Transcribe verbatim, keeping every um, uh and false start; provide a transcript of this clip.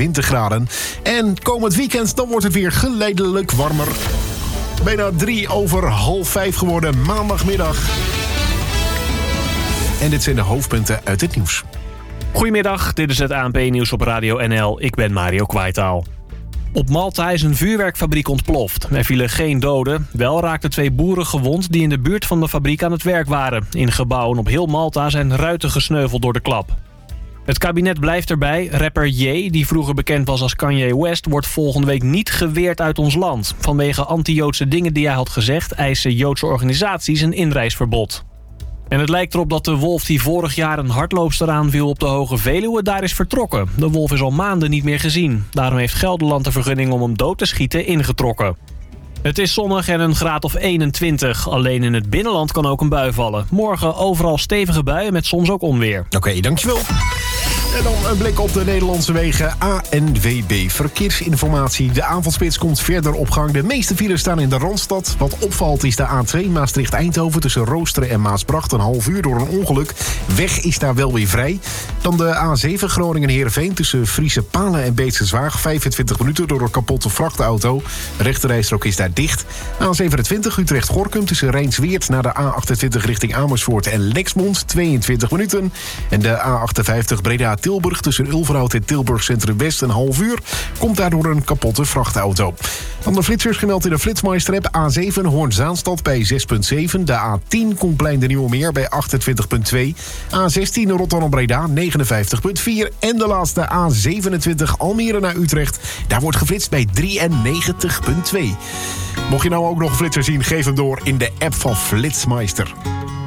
twintig graden. En komend weekend dan wordt het weer geleidelijk warmer. Bijna drie over half vijf geworden, maandagmiddag. En dit zijn de hoofdpunten uit het nieuws. Goedemiddag, dit is het A N P-nieuws op Radio N L. Ik ben Mario Kwaitaal. Op Malta is een vuurwerkfabriek ontploft. Er vielen geen doden. Wel raakten twee boeren gewond die in de buurt van de fabriek aan het werk waren. In gebouwen op heel Malta zijn ruiten gesneuveld door de klap. Het kabinet blijft erbij. Rapper Ye, die vroeger bekend was als Kanye West, wordt volgende week niet geweerd uit ons land. Vanwege anti-Joodse dingen die hij had gezegd, eisen Joodse organisaties een inreisverbod. En het lijkt erop dat de wolf die vorig jaar een hardloopster aanviel op de Hoge Veluwe daar is vertrokken. De wolf is al maanden niet meer gezien. Daarom heeft Gelderland de vergunning om hem dood te schieten ingetrokken. Het is zonnig en een graad of eenentwintig. Alleen in het binnenland kan ook een bui vallen. Morgen overal stevige buien met soms ook onweer. Oké, okay, dankjewel. En dan een blik op de Nederlandse wegen. A N W B Verkeersinformatie. De avondspits komt verder op gang. De meeste files staan in de Randstad. Wat opvalt is de A twee Maastricht-Eindhoven tussen Roosteren en Maasbracht. Een half uur door een ongeluk. Weg is daar wel weer vrij. Dan de A zeven Groningen-Heerenveen tussen Friese Palen en Beetse Zwaag. vijfentwintig minuten door een kapotte vrachtauto. De rechterrijstrook is daar dicht. A zevenentwintig Utrecht-Gorkum tussen Rijnsweert naar de A achtentwintig richting Amersfoort en Lexmond. tweeëntwintig minuten. En de A achtenvijftig Breda-Tilburg tussen Ulverhout en Tilburg Centrum West een half uur. Komt daardoor een kapotte vrachtauto. Dan de flitsers gemeld in de Flitsmeister-app. A zeven Hoorn-Zaanstad bij zes komma zeven. De A tien Koenplein de Nieuwe Meer bij achtentwintig komma twee. A zestien Rotterdam-Breda negenenvijftig komma vier. En de laatste A zevenentwintig Almere naar Utrecht. Daar wordt geflitst bij drieënnegentig komma twee. Mocht je nou ook nog een flitser zien, geef hem door in de app van Flitsmeister.